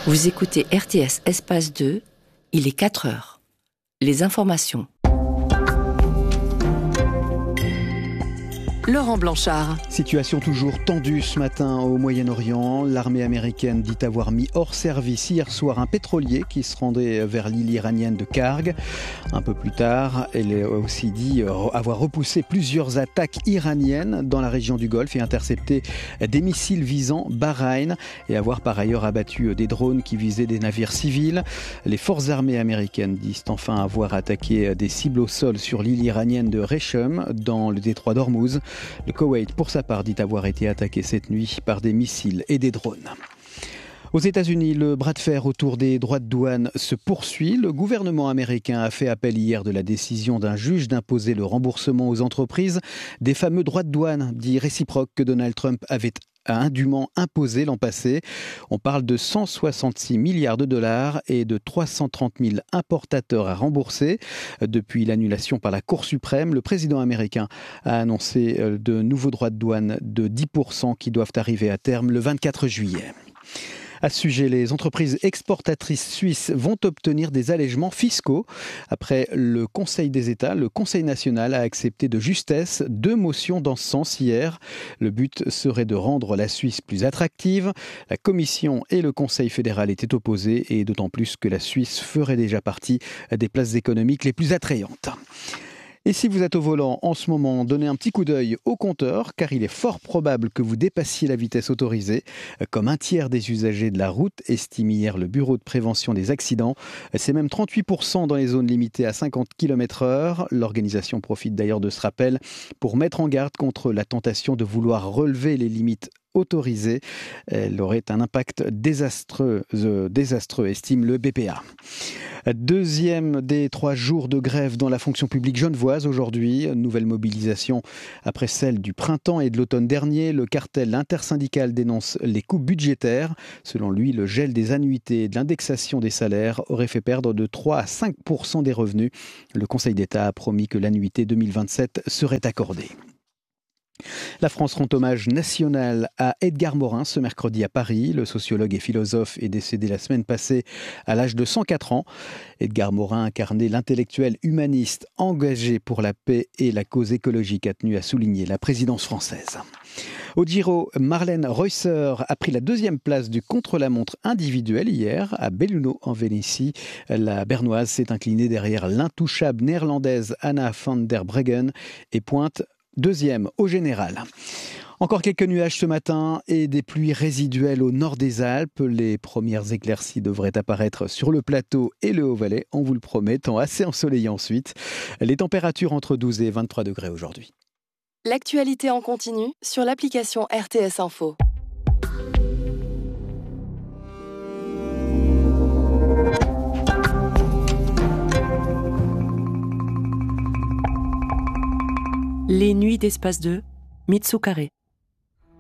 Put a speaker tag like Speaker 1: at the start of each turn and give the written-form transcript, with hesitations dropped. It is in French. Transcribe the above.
Speaker 1: Vous écoutez RTS Espace 2, il est 4 heures. Les informations. Laurent Blanchard.
Speaker 2: Situation toujours tendue ce matin au Moyen-Orient. L'armée américaine dit avoir mis hors service hier soir un pétrolier qui se rendait vers l'île iranienne de Kharg. Un peu plus tard, elle a aussi dit avoir repoussé plusieurs attaques iraniennes dans la région du Golfe et intercepté des missiles visant Bahreïn et avoir par ailleurs abattu des drones qui visaient des navires civils. Les forces armées américaines disent enfin avoir attaqué des cibles au sol sur l'île iranienne de Rechem dans le détroit d'Ormuz. Le Koweït, pour sa part, dit avoir été attaqué cette nuit par des missiles et des drones. Aux États-Unis, le bras de fer autour des droits de douane se poursuit. Le gouvernement américain a fait appel hier de la décision d'un juge d'imposer le remboursement aux entreprises des fameux droits de douane dits réciproques que Donald Trump avait indûment imposé l'an passé. On parle de 166 milliards de dollars et de 330 000 importateurs à rembourser. Depuis l'annulation par la Cour suprême, le président américain a annoncé de nouveaux droits de douane de 10% qui doivent arriver à terme le 24 juillet. À ce sujet, les entreprises exportatrices suisses vont obtenir des allègements fiscaux. Après le Conseil des États, le Conseil national a accepté de justesse 2 motions dans ce sens hier. Le but serait de rendre la Suisse plus attractive. La Commission et le Conseil fédéral étaient opposés et d'autant plus que la Suisse ferait déjà partie des places économiques les plus attrayantes. Et si vous êtes au volant en ce moment, donnez un petit coup d'œil au compteur, car il est fort probable que vous dépassiez la vitesse autorisée. Comme un tiers des usagers de la route, estime hier le Bureau de prévention des accidents. C'est même 38% dans les zones limitées à 50 km/h. L'organisation profite d'ailleurs de ce rappel pour mettre en garde contre la tentation de vouloir relever les limites autorisée. Elle aurait un impact désastreux, estime le BPA. Deuxième des 3 jours de grève dans la fonction publique genevoise aujourd'hui. Nouvelle mobilisation après celle du printemps et de l'automne dernier. Le cartel intersyndical dénonce les coupes budgétaires. Selon lui, le gel des annuités et de l'indexation des salaires aurait fait perdre de 3 à 5% des revenus. Le Conseil d'État a promis que l'annuité 2027 serait accordée. La France rend hommage national à Edgar Morin ce mercredi à Paris. Le sociologue et philosophe est décédé la semaine passée à l'âge de 104 ans. Edgar Morin incarnait l'intellectuel humaniste engagé pour la paix et la cause écologique, a tenu à souligner la présidence française. Au Giro, Marlène Reusser a pris la 2e place du contre-la-montre individuel hier à Belluno en Vénétie. La Bernoise s'est inclinée derrière l'intouchable néerlandaise Anna van der Breggen et pointe 2e au général. Encore quelques nuages ce matin et des pluies résiduelles au nord des Alpes. Les premières éclaircies devraient apparaître sur le plateau et le Haut-Valais, on vous le promet, temps assez ensoleillé ensuite. Les températures entre 12 et 23 degrés aujourd'hui.
Speaker 3: L'actualité en continu sur l'application RTS Info.
Speaker 1: Les nuits d'Espace 2, Mitsu Carré.